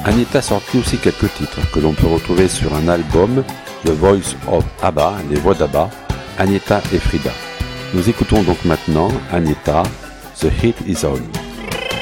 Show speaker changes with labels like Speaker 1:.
Speaker 1: Anita sortit aussi quelques titres que l'on peut retrouver sur un album, The Voice of ABBA, les voix d'ABBA, Anita et Frida. Nous écoutons donc maintenant Anita, The Heat Is On.